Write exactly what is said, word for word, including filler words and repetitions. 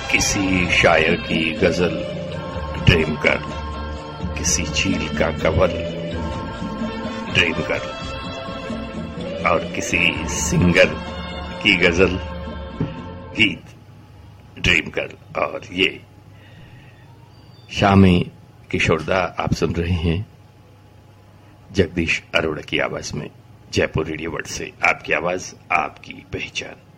किसी शायर की गजल ड्रीम कर, किसी चील का कवल ड्रीम कर, और किसी सिंगर की गजल गीत ड्रीम कर। और ये शामी किशोरदा आप सुन रहे हैं जगदीश अरोड़ा की आवाज में, जयपुर रेडियो वर्ल्ड से। आपकी आवाज, आपकी पहचान।